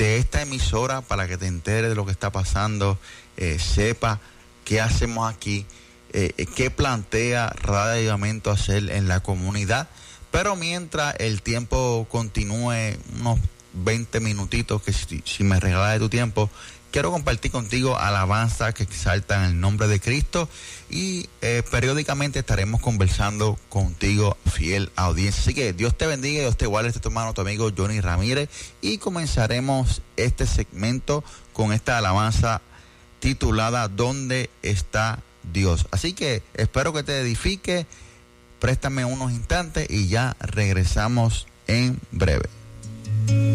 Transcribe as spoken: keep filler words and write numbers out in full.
de esta emisora para que te enteres de lo que está pasando, eh, sepa qué hacemos aquí, eh, qué plantea Radio Avivamiento hacer en la comunidad. Pero mientras el tiempo continúe, unos veinte minutitos, que si, si me regalas de tu tiempo, quiero compartir contigo alabanzas que exaltan el nombre de Cristo y eh, periódicamente estaremos conversando contigo, fiel audiencia. Así que Dios te bendiga, Dios te guarde. Este es tu hermano, tu amigo Johnny Ramírez, y comenzaremos este segmento con esta alabanza titulada ¿Dónde está Dios? Así que espero que te edifique, préstame unos instantes y ya regresamos en breve.